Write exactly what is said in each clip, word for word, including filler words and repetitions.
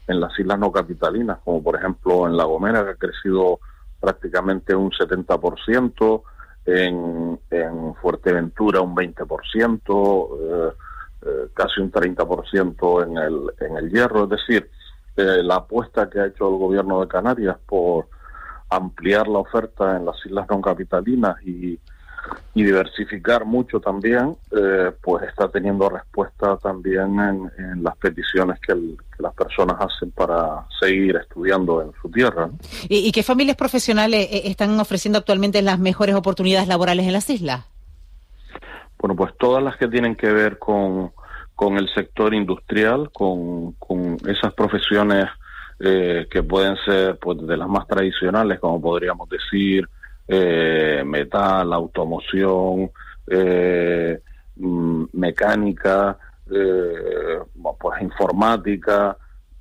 en las islas no capitalinas, como por ejemplo en La Gomera, que ha crecido prácticamente un setenta por ciento, en, en Fuerteventura un veinte por ciento, eh, eh, casi un treinta por ciento en el, en el Hierro. Es decir, eh, la apuesta que ha hecho el gobierno de Canarias por ampliar la oferta en las islas no capitalinas y y diversificar mucho también, eh, pues está teniendo respuesta también en, en las peticiones que, el, que las personas hacen para seguir estudiando en su tierra, ¿no? ¿Y, y qué familias profesionales eh, están ofreciendo actualmente las mejores oportunidades laborales en las islas? Bueno, pues todas las que tienen que ver con, con el sector industrial, con, con esas profesiones eh, que pueden ser pues de las más tradicionales, como podríamos decir, Eh, metal, automoción, eh, mecánica, eh, pues informática,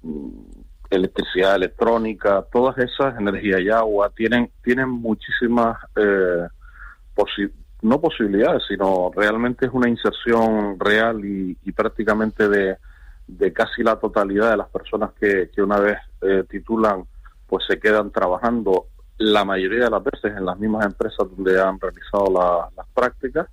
electricidad electrónica, todas esas, energía y agua, tienen tienen muchísimas eh, posi- no posibilidades, sino realmente es una inserción real y, y prácticamente de, de casi la totalidad de las personas que, que una vez eh, titulan, pues se quedan trabajando la mayoría de las veces en las mismas empresas donde han realizado la, las prácticas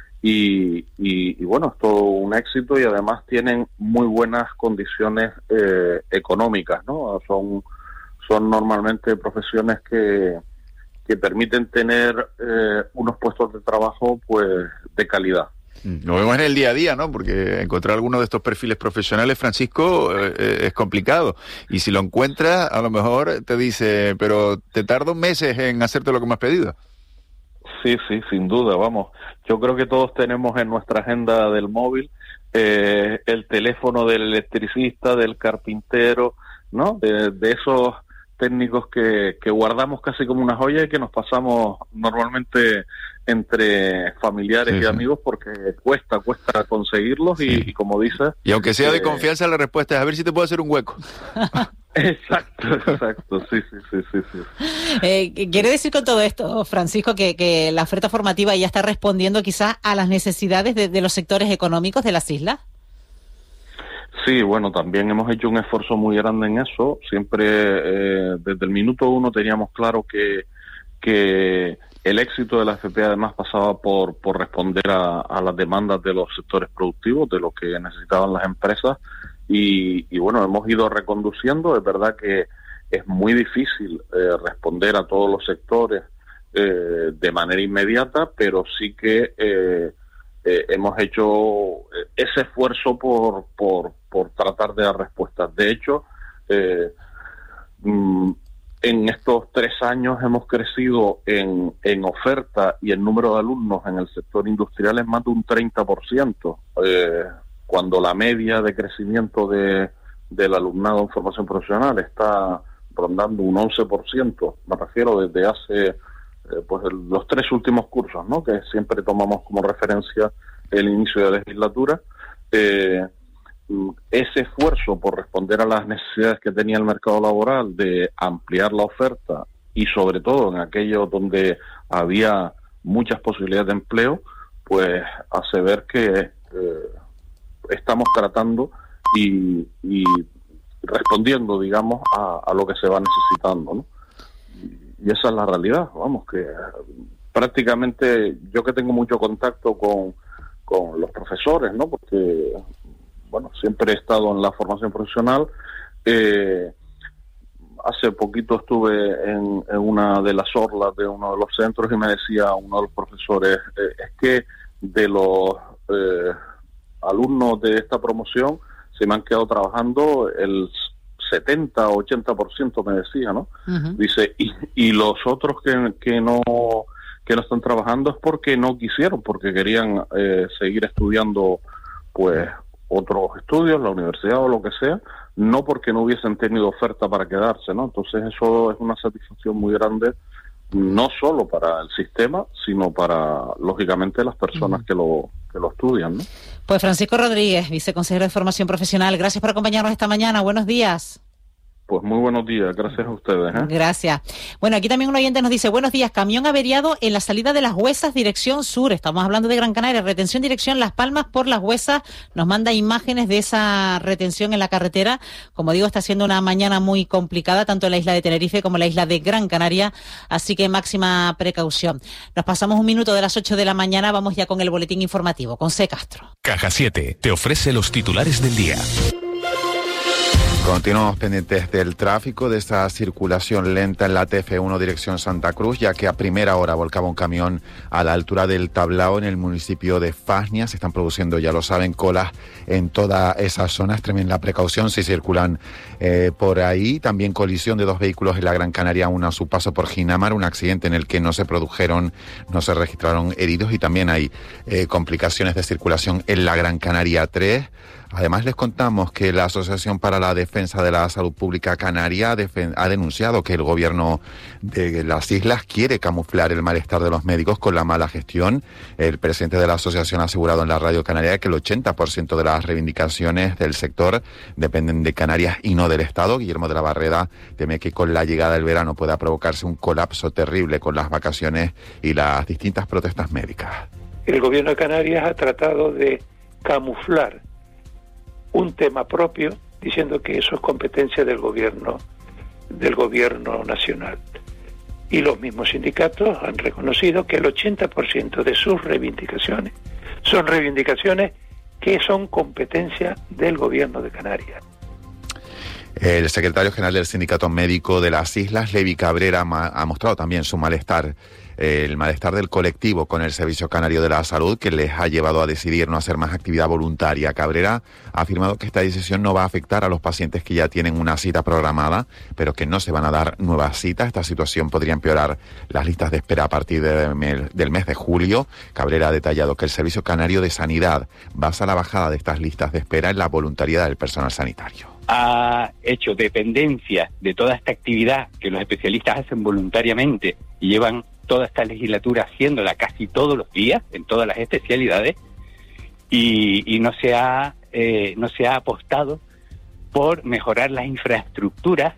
y, y, y bueno, es todo un éxito y además tienen muy buenas condiciones eh, económicas, ¿no? Son, son normalmente profesiones que, que permiten tener eh, unos puestos de trabajo pues de calidad. Lo vemos en el día a día, ¿no? Porque encontrar alguno de estos perfiles profesionales, Francisco, eh, es complicado. Y si lo encuentras, a lo mejor te dice, pero te tardo meses en hacerte lo que me has pedido. Sí, sí, sin duda, vamos. Yo creo que todos tenemos en nuestra agenda del móvil eh, el teléfono del electricista, del carpintero, ¿no? De, de esos técnicos que, que guardamos casi como una joya y que nos pasamos normalmente entre familiares sí, y amigos sí. porque cuesta, cuesta conseguirlos sí. y, y como dices... Y aunque sea eh, de confianza, la respuesta es a ver si te puedo hacer un hueco. Exacto, exacto, sí, sí, sí, sí. sí. Eh, ¿Quiere decir con todo esto, Francisco, que, que la oferta formativa ya está respondiendo quizás a las necesidades de, de los sectores económicos de las islas? Sí, bueno, también hemos hecho un esfuerzo muy grande en eso. Siempre, eh, desde el minuto uno teníamos claro que, que el éxito de la F P además pasaba por, por responder a, a las demandas de los sectores productivos, de lo que necesitaban las empresas. Y, y bueno, hemos ido reconduciendo. Es verdad que es muy difícil eh, responder a todos los sectores eh, de manera inmediata, pero sí que eh, eh, hemos hecho ese esfuerzo por, por, por tratar de dar respuestas. De hecho, eh, mm, en estos tres años hemos crecido en, en oferta y el número de alumnos en el sector industrial es más de un treinta por ciento, eh, cuando la media de crecimiento de, del alumnado en formación profesional está rondando un once por ciento, me refiero desde hace eh, pues el, los tres últimos cursos, ¿no? Que siempre tomamos como referencia el inicio de la legislatura. Eh, ese esfuerzo por responder a las necesidades que tenía el mercado laboral de ampliar la oferta y sobre todo en aquellos donde había muchas posibilidades de empleo, pues hace ver que eh, estamos tratando y, y respondiendo, digamos, a, a lo que se va necesitando, ¿no? Y, y esa es la realidad, vamos, que prácticamente yo que tengo mucho contacto con, con los profesores, ¿no? Porque bueno, siempre he estado en la formación profesional. Eh, hace poquito estuve en, en una de las orlas de uno de los centros y me decía uno de los profesores, eh, es que de los eh, alumnos de esta promoción se me han quedado trabajando el setenta o ochenta por ciento, me decía, ¿no? Uh-huh. Dice, y, y los otros que, que no que no están trabajando es porque no quisieron, porque querían eh, seguir estudiando, pues, otros estudios, la universidad o lo que sea, no porque no hubiesen tenido oferta para quedarse, ¿no? Entonces eso es una satisfacción muy grande, no solo para el sistema, sino para, lógicamente, las personas que lo que lo estudian, ¿no? Pues Francisco Rodríguez, viceconsejero de Formación Profesional, gracias por acompañarnos esta mañana. Buenos días. Pues muy buenos días, gracias a ustedes. ¿eh? Gracias. Bueno, aquí también un oyente nos dice, buenos días, camión averiado en la salida de Las Huesas, dirección sur. Estamos hablando de Gran Canaria, retención dirección Las Palmas por Las Huesas. Nos manda imágenes de esa retención en la carretera. Como digo, está siendo una mañana muy complicada, tanto en la isla de Tenerife como en la isla de Gran Canaria, así que máxima precaución. Nos pasamos un minuto de las ocho de la mañana, vamos ya con el boletín informativo, con C. Castro. Caja siete te ofrece los titulares del día. Continuamos pendientes del tráfico, de esta circulación lenta en la T F uno dirección Santa Cruz, ya que a primera hora volcaba un camión a la altura del Tablao en el municipio de Fasnia. Se están produciendo, ya lo saben, colas en toda esa zona. Extremen la precaución si circulan eh, por ahí. También colisión de dos vehículos en la Gran Canaria, uno a su paso por Ginamar, un accidente en el que no se produjeron, no se registraron heridos, y también hay eh, complicaciones de circulación en la Gran Canaria tres. Además, les contamos que la Asociación para la Defensa de la Salud Pública Canaria ha denunciado que el gobierno de las islas quiere camuflar el malestar de los médicos con la mala gestión. El presidente de la asociación ha asegurado en la Radio Canaria que el ochenta por ciento de las reivindicaciones del sector dependen de Canarias y no del Estado. Guillermo de la Barreda teme que con la llegada del verano pueda provocarse un colapso terrible con las vacaciones y las distintas protestas médicas. El gobierno de Canarias ha tratado de camuflar un tema propio, diciendo que eso es competencia del gobierno, del gobierno nacional. Y los mismos sindicatos han reconocido que el ochenta por ciento de sus reivindicaciones son reivindicaciones que son competencia del gobierno de Canarias. El secretario general del Sindicato Médico de las Islas, Levi Cabrera, ha mostrado también su malestar, el malestar del colectivo con el Servicio Canario de la Salud, que les ha llevado a decidir no hacer más actividad voluntaria. Cabrera ha afirmado que esta decisión no va a afectar a los pacientes que ya tienen una cita programada, pero que no se van a dar nuevas citas. Esta situación podría empeorar las listas de espera a partir de me, del mes de julio. Cabrera ha detallado que el Servicio Canario de Sanidad basa la bajada de estas listas de espera en la voluntariedad del personal sanitario. Ha hecho dependencia de toda esta actividad que los especialistas hacen voluntariamente y llevan toda esta legislatura haciéndola casi todos los días en todas las especialidades, y, y no se ha eh, no se ha apostado por mejorar las infraestructuras,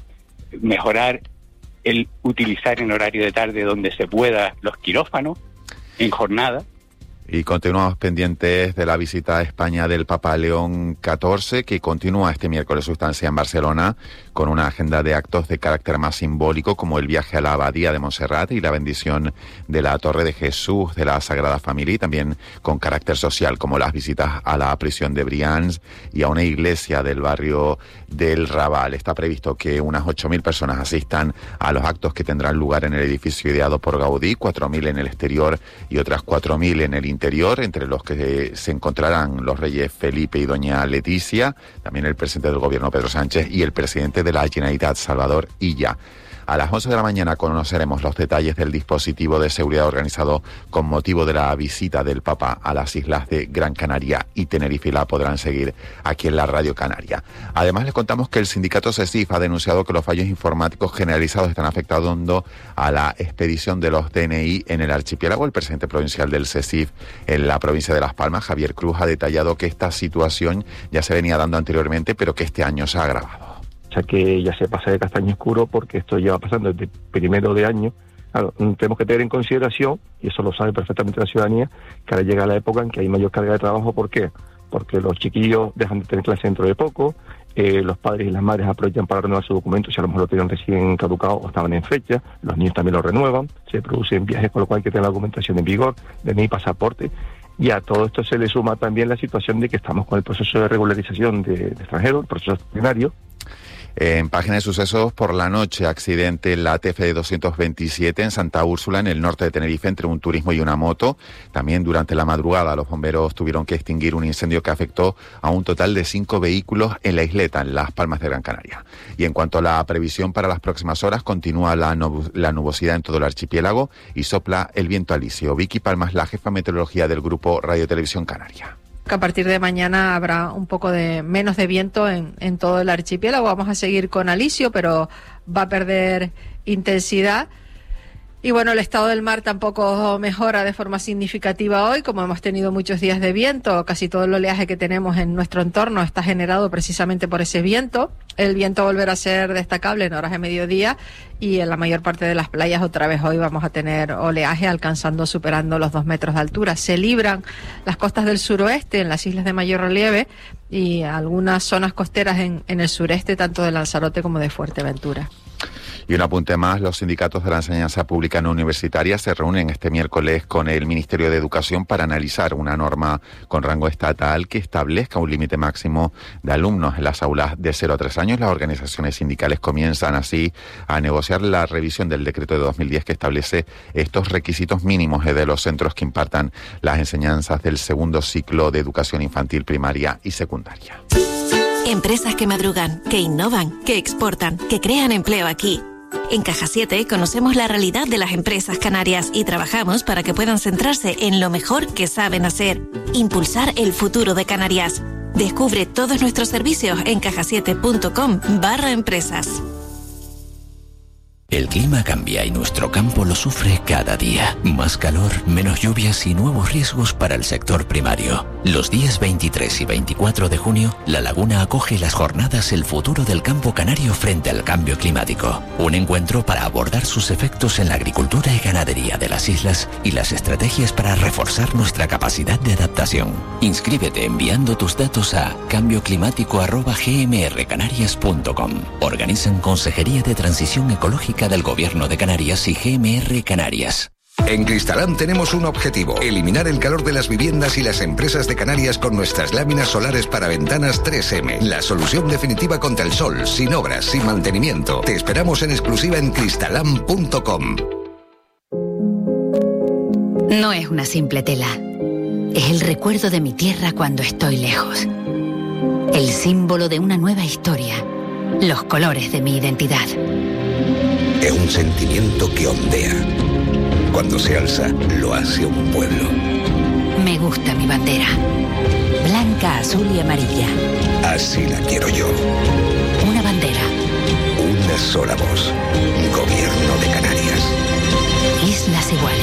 mejorar el utilizar en horario de tarde donde se pueda los quirófanos en jornada. Y continuamos pendientes de la visita a España del Papa León catorce, que continúa este miércoles su estancia en Barcelona con una agenda de actos de carácter más simbólico, como el viaje a la Abadía de Montserrat y la bendición de la Torre de Jesús de la Sagrada Familia, y también con carácter social, como las visitas a la prisión de Brians y a una iglesia del barrio del Raval. Está previsto que unas ocho mil personas asistan a los actos que tendrán lugar en el edificio ideado por Gaudí, cuatro mil en el exterior y otras cuatro mil en el interior. Interior, entre los que se encontrarán los reyes Felipe y doña Leticia, también el presidente del gobierno Pedro Sánchez y el presidente de la Generalitat Salvador Illa. A las once de la mañana conoceremos los detalles del dispositivo de seguridad organizado con motivo de la visita del Papa a las islas de Gran Canaria y Tenerife, y la podrán seguir aquí en la Radio Canaria. Además, les contamos que el sindicato CESIF ha denunciado que los fallos informáticos generalizados están afectando a la expedición de los D N I en el archipiélago. El presidente provincial del CESIF en la provincia de Las Palmas, Javier Cruz, ha detallado que esta situación ya se venía dando anteriormente, pero que este año se ha agravado. O sea que ya se pasa de castaño oscuro, porque esto lleva pasando desde primero de año. Claro, tenemos que tener en consideración, y eso lo sabe perfectamente la ciudadanía, que ahora llega la época en que hay mayor carga de trabajo. ¿Por qué? Porque los chiquillos dejan de tener clase dentro de poco, eh, los padres y las madres aprovechan para renovar sus documentos, si a lo mejor lo tenían recién caducado o estaban en fecha, los niños también lo renuevan, se producen viajes, con lo cual hay que tener la documentación en vigor, D N I, pasaporte. Y a todo esto se le suma también la situación de que estamos con el proceso de regularización de, de extranjeros, el proceso extraordinario. En página de sucesos, por la noche, accidente en la T F doscientos veintisiete en Santa Úrsula, en el norte de Tenerife, entre un turismo y una moto. También durante la madrugada los bomberos tuvieron que extinguir un incendio que afectó a un total de cinco vehículos en la isleta, en Las Palmas de Gran Canaria. Y en cuanto a la previsión para las próximas horas, continúa la, nub- la nubosidad en todo el archipiélago y sopla el viento alisio. Vicky Palmas, la jefa de meteorología del grupo Radio Televisión Canaria. Que a partir de mañana habrá un poco de menos de viento en, en todo el archipiélago. Vamos a seguir con alisio, pero va a perder intensidad. Y bueno, el estado del mar tampoco mejora de forma significativa hoy, como hemos tenido muchos días de viento. Casi todo el oleaje que tenemos en nuestro entorno está generado precisamente por ese viento. El viento volverá a ser destacable en horas de mediodía y en la mayor parte de las playas otra vez hoy vamos a tener oleaje alcanzando, superando los dos metros de altura. Se libran las costas del suroeste en las islas de mayor relieve y algunas zonas costeras en, en el sureste, tanto de Lanzarote como de Fuerteventura. Y un apunte más, los sindicatos de la enseñanza pública no universitaria se reúnen este miércoles con el Ministerio de Educación para analizar una norma con rango estatal que establezca un límite máximo de alumnos en las aulas de cero a tres años. Las organizaciones sindicales comienzan así a negociar la revisión del decreto de dos mil diez que establece estos requisitos mínimos de los centros que impartan las enseñanzas del segundo ciclo de educación infantil, primaria y secundaria. Empresas que madrugan, que innovan, que exportan, que crean empleo aquí. En Caja siete conocemos la realidad de las empresas canarias y trabajamos para que puedan centrarse en lo mejor que saben hacer, impulsar el futuro de Canarias. Descubre todos nuestros servicios en cajasiete punto com barra empresas. El clima cambia y nuestro campo lo sufre cada día. Más calor, menos lluvias y nuevos riesgos para el sector primario. Los días veintitrés y veinticuatro de junio, La Laguna acoge las jornadas El futuro del campo canario frente al cambio climático. Un encuentro para abordar sus efectos en la agricultura y ganadería de las islas y las estrategias para reforzar nuestra capacidad de adaptación. Inscríbete enviando tus datos a cambio climático arroba g m r canarias punto com. Organizan Consejería de Transición Ecológica del Gobierno de Canarias y G M R Canarias. En Cristalam tenemos un objetivo: eliminar el calor de las viviendas y las empresas de Canarias con nuestras láminas solares para ventanas tres eme. La solución definitiva contra el sol, sin obras, sin mantenimiento. Te esperamos en exclusiva en cristalam punto com. No es una simple tela. Es el recuerdo de mi tierra cuando estoy lejos. El símbolo de una nueva historia. Los colores de mi identidad. Es un sentimiento que ondea. Cuando se alza, lo hace un pueblo. Me gusta mi bandera. Blanca, azul y amarilla. Así la quiero yo. Una bandera. Una sola voz. Gobierno de Canarias. Islas Iguales.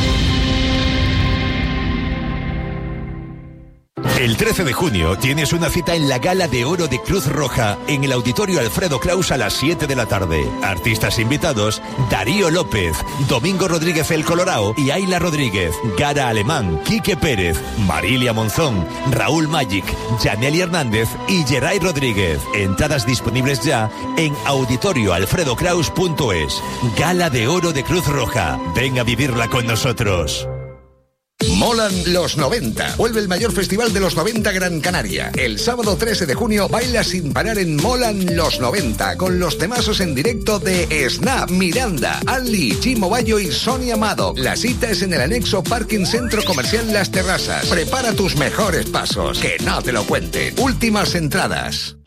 El trece de junio tienes una cita en la Gala de Oro de Cruz Roja en el Auditorio Alfredo Kraus a las siete de la tarde. Artistas invitados: Darío López, Domingo Rodríguez el Colorao y Ayla Rodríguez, Gara Alemán, Quique Pérez, Marilia Monzón, Raúl Magic, Janely Hernández y Geray Rodríguez. Entradas disponibles ya en auditorio alfredo kraus punto es. Gala de Oro de Cruz Roja. Ven a vivirla con nosotros. Molan los noventa. Vuelve el mayor festival de los noventa Gran Canaria. El sábado trece de junio baila sin parar en Molan los noventa con los temazos en directo de Snap, Miranda, Ali, Chimo Bayo y Sonia Amado. La cita es en el anexo Parking Centro Comercial Las Terrazas. Prepara tus mejores pasos, que no te lo cuenten. Últimas entradas.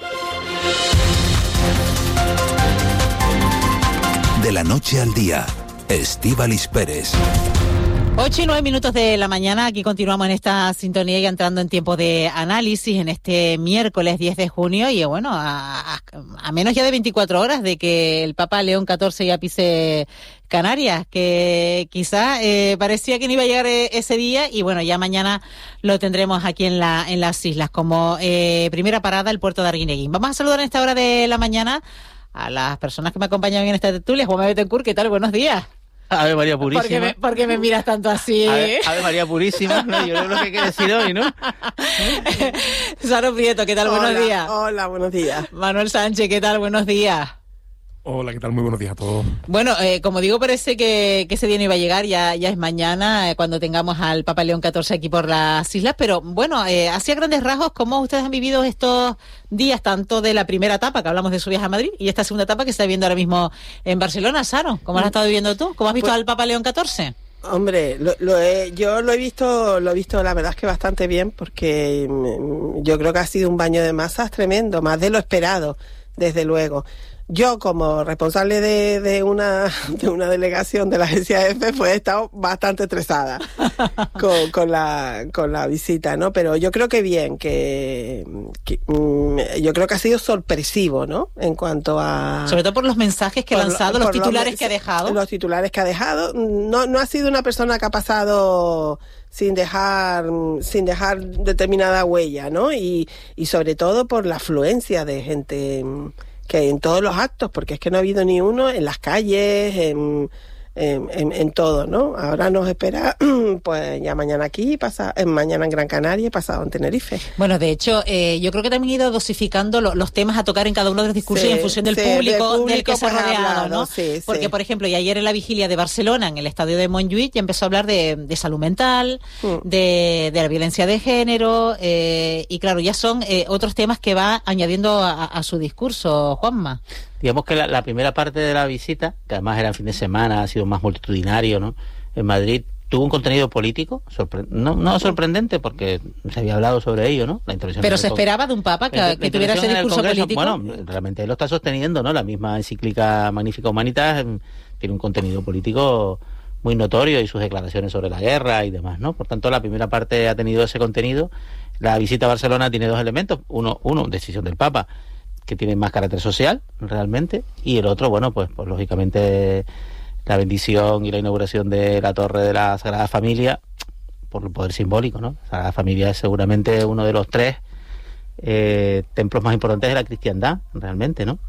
De la noche al día, Estíbaliz Pérez. Ocho y nueve minutos de la mañana, aquí continuamos en esta sintonía y entrando en tiempo de análisis en este miércoles diez de junio y bueno, a, a, a menos ya de veinticuatro horas de que el Papa León catorce ya pise Canarias, que quizá eh, parecía que no iba a llegar ese día y bueno, ya mañana lo tendremos aquí en la en las islas como eh, primera parada el puerto de Arguineguín. Vamos a saludar en esta hora de la mañana a las personas que me acompañan en esta tertulia. Juan Betancourt, ¿qué tal? Buenos días. Ave María Purísima. ¿Por qué me, por qué me miras tanto así? Ave, Ave María Purísima, ¿no? Yo creo que hay que decir hoy, ¿no? Saro Prieto, ¿qué tal? Hola, buenos días. Hola, buenos días. Manuel Sánchez, ¿qué tal? Buenos días. Hola, ¿qué tal? Muy buenos días a todos. Bueno, eh, como digo, parece que, que ese día no iba a llegar, ya, ya es mañana, eh, cuando tengamos al Papa León catorce aquí por las islas, pero bueno, eh, hacia grandes rasgos, ¿cómo ustedes han vivido estos días, tanto de la primera etapa, que hablamos de su viaje a Madrid, y esta segunda etapa que está viviendo ahora mismo en Barcelona? Saro, ¿cómo lo has estado viviendo tú? ¿Cómo has visto pues, al Papa León catorce? Hombre, lo, lo he, yo lo he visto, lo he visto la verdad es que bastante bien, porque yo creo que ha sido un baño de masas tremendo, más de lo esperado, desde luego. yo como responsable de, de una de una delegación de la agencia F, pues he estado bastante estresada con, con la con la visita, ¿no? Pero yo creo que bien, que, que mmm, yo creo que ha sido sorpresivo, ¿no? En cuanto a... Sobre todo por los mensajes que ha lanzado, lo, los titulares los, que ha dejado. Los titulares que ha dejado. No, no ha sido una persona que ha pasado sin dejar sin dejar determinada huella, ¿no? Y, y sobre todo por la afluencia de gente que en todos los actos, porque es que no ha habido ni uno en las calles, en, en, en, en todo, ¿no? Ahora nos espera, pues ya mañana aquí, pasa, eh, mañana en Gran Canaria y pasado en Tenerife. Bueno, de hecho, eh, yo creo que también he ido dosificando lo, los temas a tocar en cada uno de los discursos sí, y en función del, sí, público, del público del que se ha pues rodeado, hablado, ¿no? Sí, Porque, sí. por ejemplo, y ayer en la vigilia de Barcelona, en el estadio de Montjuïc, ya empezó a hablar de, de salud mental, mm. de, de la violencia de género, eh, y claro, ya son eh, otros temas que va añadiendo a, a su discurso, Juanma. Digamos que la, la primera parte de la visita, que además era en fin de semana, ha sido más multitudinario, ¿no? En Madrid tuvo un contenido político, sorpre- no, no sorprendente porque se había hablado sobre ello, ¿no? La intervención Pero se con- esperaba de un papa que, la, que la tuviera ese discurso Congreso, político. Bueno, realmente él lo está sosteniendo, ¿no? La misma encíclica Magnifica Humanitas eh, tiene un contenido político muy notorio y sus declaraciones sobre la guerra y demás, ¿no? Por tanto, la primera parte ha tenido ese contenido. La visita a Barcelona tiene dos elementos. Uno, uno decisión del Papa, que tiene más carácter social, realmente, y el otro, bueno, pues, pues lógicamente la bendición y la inauguración de la Torre de la Sagrada Familia, por el poder simbólico, ¿no? La Sagrada Familia es seguramente uno de los tres eh, templos más importantes de la cristiandad, realmente, ¿no?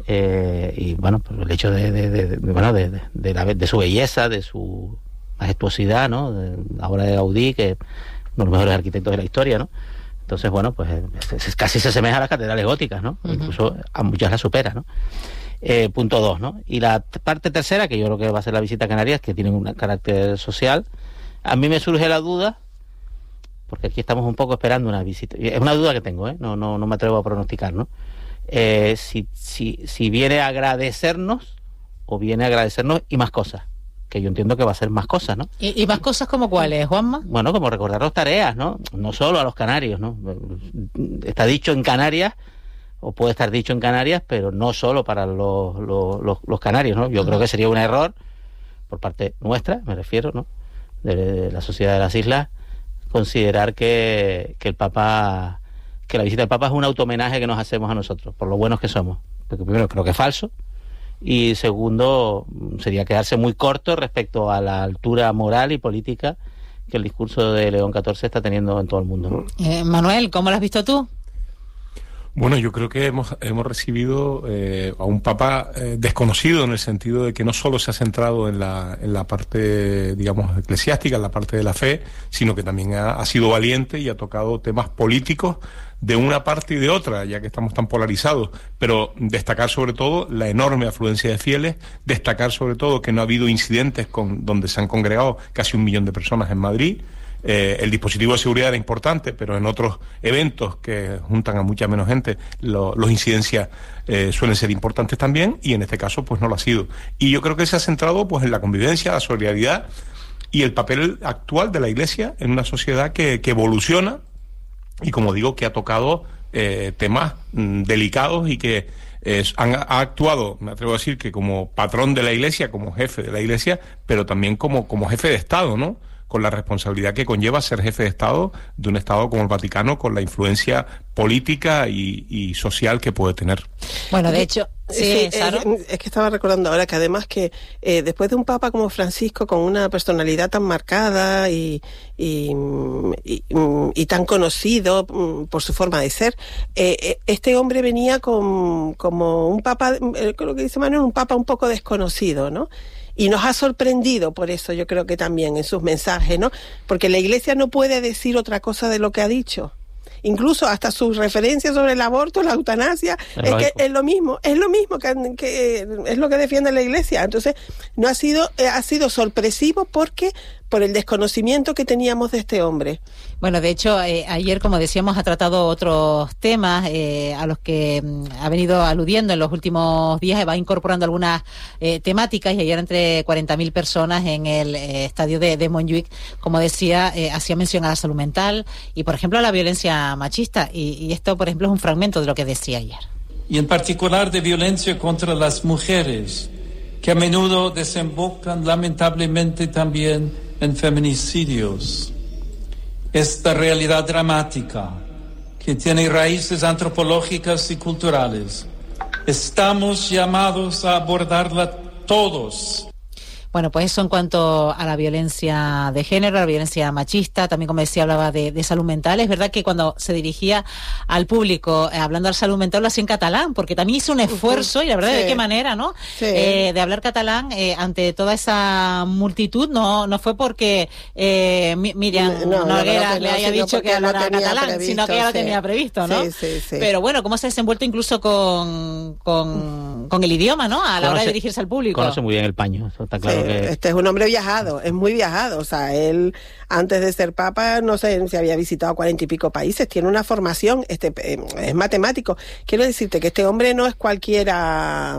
Eh, y bueno, pues el hecho de, de, de, de bueno, de, de, de, la, de su belleza, de su majestuosidad, ¿no? De la obra de Gaudí, que es uno de los mejores arquitectos de la historia, ¿no? Entonces, bueno, pues es, es, casi se asemeja a las catedrales góticas, ¿no? Uh-huh. Incluso a muchas las supera, ¿no? Eh, punto dos, ¿no? Y la t- parte tercera, que yo creo que va a ser la visita a Canarias, que tiene un carácter social, a mí me surge la duda, porque aquí estamos un poco esperando una visita, es una duda que tengo, ¿eh? No, no, no me atrevo a pronosticar, ¿no? Eh, si, si, si viene a agradecernos, o viene a agradecernos y más cosas, que yo entiendo que va a ser más cosas, ¿no? ¿Y, y más cosas como cuáles, Juanma? Bueno, como recordarnos tareas, ¿no? No solo a los canarios, ¿no? Está dicho en Canarias, o puede estar dicho en Canarias, pero no solo para los, los, los, los canarios, ¿no? Yo uh-huh. creo que sería un error, por parte nuestra, me refiero, ¿no? De, de la sociedad de las islas, considerar que, que el Papa, que la visita del Papa es un auto-homenaje que nos hacemos a nosotros, por lo buenos que somos. Porque primero creo que es falso, y segundo, sería quedarse muy corto respecto a la altura moral y política que el discurso de León catorce está teniendo en todo el mundo, ¿no? Eh, Manuel, ¿cómo lo has visto tú? Bueno, yo creo que hemos, hemos recibido eh, a un papa eh, desconocido, en el sentido de que no solo se ha centrado en la, en la parte, digamos, eclesiástica, en la parte de la fe, sino que también ha, ha sido valiente y ha tocado temas políticos de una parte y de otra, ya que estamos tan polarizados, pero destacar sobre todo la enorme afluencia de fieles, destacar sobre todo que no ha habido incidentes con, donde se han congregado casi un millón de personas en Madrid. Eh, el dispositivo de seguridad era importante, pero en otros eventos que juntan a mucha menos gente, lo, los incidencias eh, suelen ser importantes también, y en este caso pues no lo ha sido. Y yo creo que se ha centrado pues en la convivencia, la solidaridad y el papel actual de la Iglesia en una sociedad que, que evoluciona, y como digo, que ha tocado eh, temas mmm, delicados y que eh, han, ha actuado, me atrevo a decir, que como patrón de la Iglesia, como jefe de la Iglesia, pero también como, como jefe de Estado, ¿no? Con la responsabilidad que conlleva ser jefe de Estado de un Estado como el Vaticano, con la influencia política y, y social que puede tener. Bueno, de hecho, sí, sí, es, es que estaba recordando ahora que además que eh, después de un Papa como Francisco, con una personalidad tan marcada y, y, y, y tan conocido por su forma de ser, eh, este hombre venía con, como un Papa, creo que dice Manuel, un Papa un poco desconocido, ¿no? Y nos ha sorprendido por eso, yo creo que también en sus mensajes, ¿no? Porque la Iglesia no puede decir otra cosa de lo que ha dicho. Incluso hasta sus referencias sobre el aborto, la eutanasia, es, es que es lo mismo, es lo mismo que, que es lo que defiende la Iglesia. Entonces, no ha sido, eh, ha sido sorpresivo porque por el desconocimiento que teníamos de este hombre. Bueno, de hecho, eh, ayer, como decíamos, ha tratado otros temas eh, a los que mm, ha venido aludiendo en los últimos días, va incorporando algunas eh, temáticas, y ayer entre cuarenta mil personas en el eh, estadio de, de Montjuïc, como decía, eh, hacía mención a la salud mental y, por ejemplo, a la violencia machista, y, y esto, por ejemplo, es un fragmento de lo que decía ayer. y en particular de violencia contra las mujeres, que a menudo desembocan lamentablemente también en feminicidios. Esta realidad dramática, que tiene raíces antropológicas y culturales, estamos llamados a abordarla todos. Bueno, pues eso en cuanto a la violencia de género, a la violencia machista, también como decía, hablaba de, de salud mental. Es verdad que cuando se dirigía al público, eh, hablando de salud mental, lo hacía en catalán, porque también hizo un esfuerzo, uh-huh. y la verdad, sí. de qué manera, ¿no? Sí. Eh, de hablar catalán eh, ante toda esa multitud, no no fue porque eh, Miriam no, Noguera no, le haya dicho que hablara catalán, previsto, sino que ya lo sí. tenía previsto, ¿no? Sí, sí, sí. Pero bueno, cómo se ha desenvuelto incluso con, con, con el idioma, ¿no? A la conoce, hora de dirigirse al público. Conoce muy bien el paño, eso está claro. Sí. Este es un hombre viajado, es muy viajado, o sea, él antes de ser papa no sé si había visitado cuarenta y pico países, tiene una formación, este es matemático. Quiero decirte que este hombre no es cualquiera,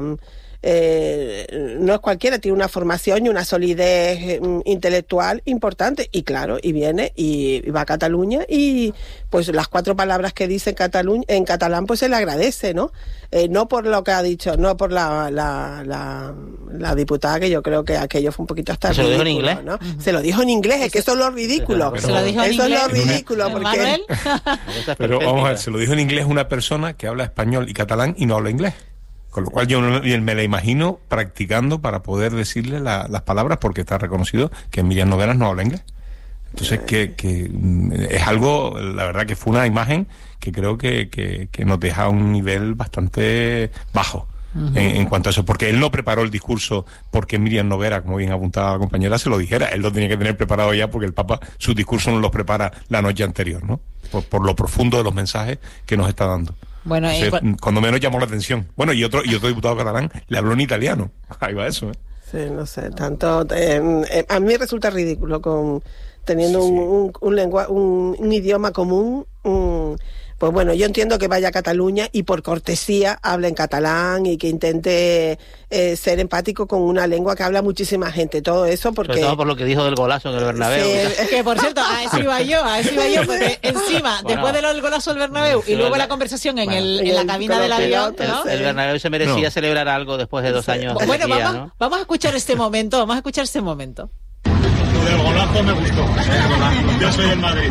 eh, no es cualquiera, tiene una formación y una solidez eh, intelectual importante, y claro, y viene y, y va a Cataluña y pues las cuatro palabras que dice en Cataluña, en catalán, pues se le agradece, ¿no? Eh, no por lo que ha dicho, no por la, la, la, la diputada, que yo creo que aquello fue un poquito hasta ¿Se ridículo, lo dijo en inglés? ¿no? Uh-huh. Se lo dijo en inglés, es que eso es lo ridículo. Pero, ¿Se lo dijo en eso inglés? es lo ridículo, porque... ¿Manuel? Pero vamos a ver, se lo dijo en inglés una persona que habla español y catalán y no habla inglés. Con lo cual yo no, me la imagino practicando para poder decirle la, las palabras, porque está reconocido que Miriam Nogueras no habla inglés. Entonces, que, que es algo, la verdad que fue una imagen que creo que, que, que nos deja a un nivel bastante bajo. Uh-huh. en, en cuanto a eso, porque él no preparó el discurso porque Miriam Noguera, como bien apuntaba la compañera, se lo dijera. Él lo tenía que tener preparado ya, porque el Papa sus discursos no los prepara la noche anterior, ¿no? Por, por lo profundo de los mensajes que nos está dando. Bueno, Entonces, eh, cuando menos llamó la atención. Bueno, y otro y otro diputado catalán le habló en italiano. Ahí va eso, ¿eh? Sí, no sé, tanto... Eh, eh, a mí me resulta ridículo con teniendo sí, sí. Un, un, un, lengua, un, un idioma común... Un, pues bueno, yo entiendo que vaya a Cataluña y por cortesía hable en catalán y que intente eh, ser empático con una lengua que habla muchísima gente. Todo eso porque... Sobre todo por lo que dijo del golazo en el Bernabéu. Sí, que por cierto, a eso iba yo, a eso iba yo, porque encima, bueno, después del golazo del Bernabéu y luego la conversación en, bueno, el, en la cabina del avión, ¿no? El Bernabéu se merecía no. celebrar algo después de dos sí. años. Bueno, de sequía, vamos, ¿no? vamos a escuchar este momento, vamos a escuchar este momento. Lo del golazo me gustó. Yo soy el Madrid.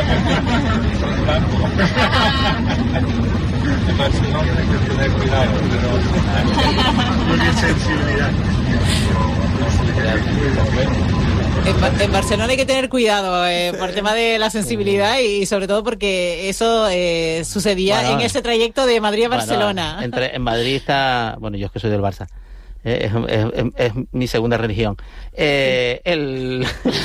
En, en Barcelona hay que tener cuidado eh, por el tema de la sensibilidad y sobre todo porque eso eh, sucedía bueno, en ese trayecto de Madrid a Barcelona. Bueno, entre, en Madrid está, bueno, yo es que soy del Barça. Es, es, es, es mi segunda religión. Eh, el,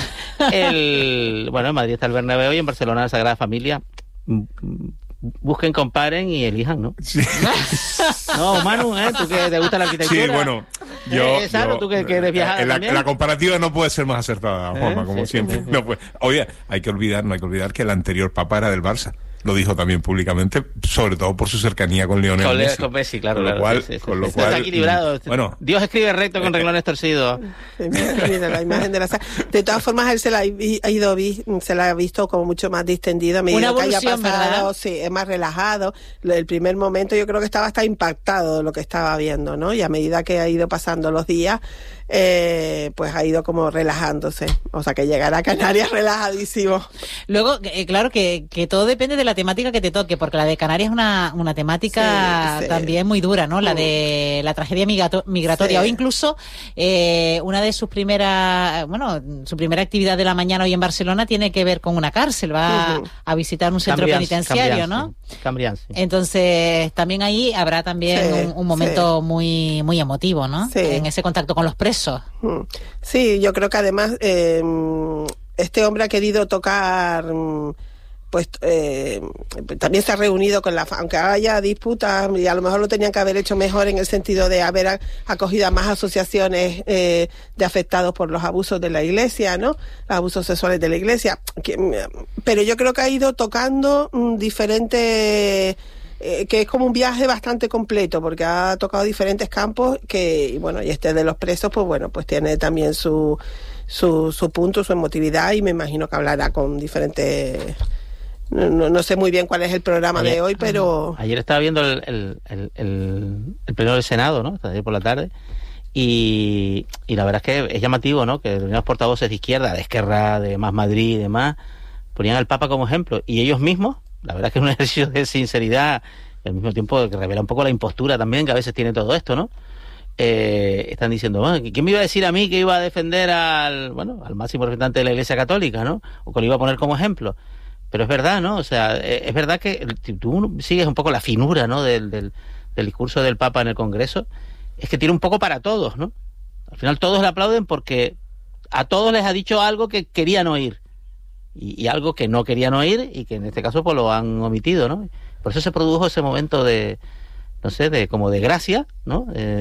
el, bueno, en Madrid está el Bernabéu y en Barcelona la Sagrada Familia. Busquen, comparen y elijan, ¿no? Sí. No, Manu, ¿eh? Tú que te gusta la arquitectura. Sí, bueno, yo... Eh, claro, tú que, que eres viajada la, también. La comparativa no puede ser más acertada, Juanma, ¿Eh? como sí, siempre. Sí, sí. No puede. Oye, hay que olvidar, no hay que olvidar que el anterior papa era del Barça. Lo dijo también públicamente, sobre todo por su cercanía con Lionel con Messi. Con Messi, claro. Con lo claro, cual, sí, sí, con lo sí. cual Está equilibrado. Bueno, Dios escribe recto con renglones torcidos. La imagen de la De todas formas, él se la ha ido, se la ha visto como mucho más distendida. A medida que haya pasado, sí, es más relajado. El primer momento yo creo que estaba hasta impactado de lo que estaba viendo, ¿no? Y a medida que ha ido pasando los días, eh, pues ha ido como relajándose. O sea, que llegará a Canarias relajadísimo. Luego, eh, claro que, que todo depende de la temática que te toque, porque la de Canarias es una, una temática sí, sí. también muy dura, ¿no? La de la tragedia migrato- migratoria sí. o incluso eh, una de sus primeras, bueno, su primera actividad de la mañana hoy en Barcelona tiene que ver con una cárcel, va uh-huh. a, a visitar un centro Cambrians, penitenciario, Cambrians, ¿no? Sí. Cambrians, sí. Entonces, también ahí habrá también sí, un, un momento sí. muy muy emotivo, ¿no? Sí. En ese contacto con los presos. Sí, yo creo que además eh, este hombre ha querido tocar... pues eh, también se ha reunido con la... Aunque haya disputas, y a lo mejor lo tenían que haber hecho mejor en el sentido de haber acogido a más asociaciones eh, de afectados por los abusos de la Iglesia, ¿no? Los abusos sexuales de la Iglesia. Que, pero yo creo que ha ido tocando mm, diferentes... Eh, que es como un viaje bastante completo, porque ha tocado diferentes campos que, y bueno, y este de los presos, pues bueno, pues tiene también su, su, su punto, su emotividad, y me imagino que hablará con diferentes... no, no sé muy bien cuál es el programa ayer, de hoy, pero... Ayer estaba viendo el, el, el, el, el pleno del Senado, ¿no? Ayer por la tarde, y, y la verdad es que es llamativo, ¿no? Que determinados portavoces de izquierda, de Esquerra, de Más Madrid y demás, ponían al Papa como ejemplo, y ellos mismos, la verdad es que es un ejercicio de sinceridad, y al mismo tiempo que revela un poco la impostura también que a veces tiene todo esto, ¿no? Eh, están diciendo, bueno, ¿quién me iba a decir a mí que iba a defender al, bueno, al máximo representante de la Iglesia Católica, ¿no? O que lo iba a poner como ejemplo. Pero es verdad, ¿no? O sea, es verdad que si tú sigues un poco la finura, ¿no? Del, del, del discurso del Papa en el Congreso, es que tiene un poco para todos, ¿no? Al final todos le aplauden porque a todos les ha dicho algo que querían oír y, y algo que no querían oír y que en este caso pues lo han omitido, ¿no? Por eso se produjo ese momento de, no sé, de como de gracia, ¿no? Eh,